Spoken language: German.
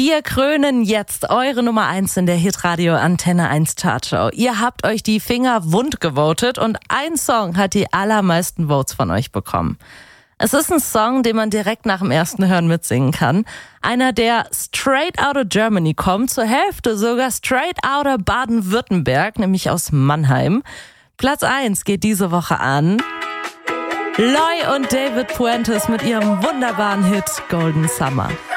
Wir krönen jetzt eure Nummer 1 in der Hitradio Antenne 1 Chartshow. Ihr habt euch die Finger wund gewotet und ein Song hat die allermeisten Votes von euch bekommen. Es ist ein Song, den man direkt nach dem ersten Hören mitsingen kann. Einer, der straight out of Germany kommt, zur Hälfte sogar straight out of Baden-Württemberg, nämlich aus Mannheim. Platz 1 geht diese Woche an Loi und David Puentes mit ihrem wunderbaren Hit Golden Summer.